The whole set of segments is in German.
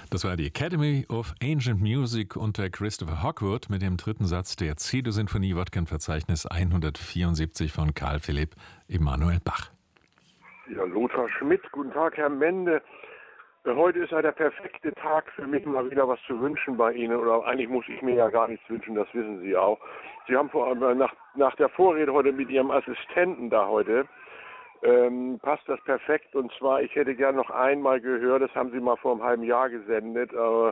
Das war die Academy of Ancient Music unter Christopher Hogwood mit dem dritten Satz der C-Dur-Sinfonie, Wodka-Verzeichnis 174 von Carl Philipp Emanuel Bach. Ja, Lothar Schmidt, guten Tag, Herr Mende. Heute ist ja der perfekte Tag für mich, mal wieder was zu wünschen bei Ihnen. Oder eigentlich muss ich mir ja gar nichts wünschen, das wissen Sie auch. Sie haben nach der Vorrede heute mit Ihrem Assistenten da heute, passt das perfekt. Und zwar, ich hätte gern noch einmal gehört, das haben Sie mal vor einem halben Jahr gesendet,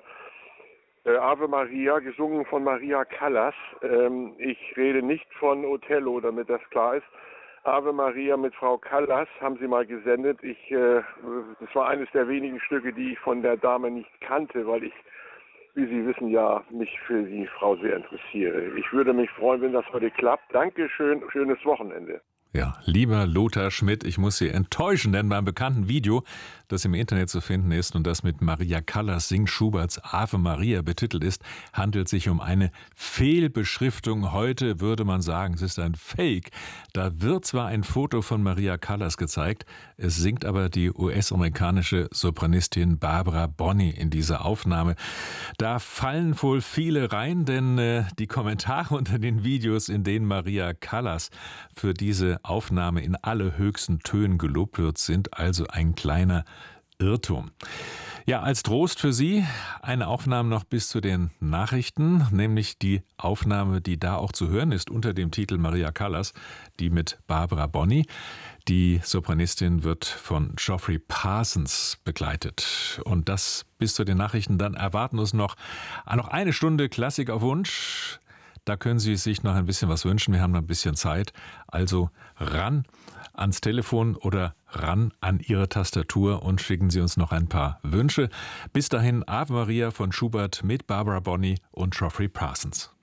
Ave Maria, gesungen von Maria Callas. Ich rede nicht von Othello, damit das klar ist. Ave Maria mit Frau Callas haben Sie mal gesendet. Das war eines der wenigen Stücke, die ich von der Dame nicht kannte, weil ich, wie Sie wissen, ja mich für die Frau sehr interessiere. Ich würde mich freuen, wenn das heute klappt. Dankeschön, schönes Wochenende. Ja, lieber Lothar Schmidt, ich muss Sie enttäuschen, denn beim bekannten Video, das im Internet zu finden ist und das mit Maria Callas singt Schuberts Ave Maria betitelt ist, handelt sich um eine Fehlbeschriftung. Heute würde man sagen, es ist ein Fake. Da wird zwar ein Foto von Maria Callas gezeigt, es singt aber die US-amerikanische Sopranistin Barbara Bonney in dieser Aufnahme. Da fallen wohl viele rein, denn die Kommentare unter den Videos, in denen Maria Callas für diese Aufnahme in allerhöchsten Tönen gelobt wird, sind also ein kleiner Irrtum. Ja, als Trost für Sie eine Aufnahme noch bis zu den Nachrichten, nämlich die Aufnahme, die da auch zu hören ist unter dem Titel Maria Callas, die mit Barbara Bonney. Die Sopranistin wird von Geoffrey Parsons begleitet. Und das bis zu den Nachrichten. Dann erwarten uns noch eine Stunde Klassik auf Wunsch. Da können Sie sich noch ein bisschen was wünschen. Wir haben noch ein bisschen Zeit. Also ran ans Telefon oder ran an Ihre Tastatur und schicken Sie uns noch ein paar Wünsche. Bis dahin Ave Maria von Schubert mit Barbara Bonney und Geoffrey Parsons.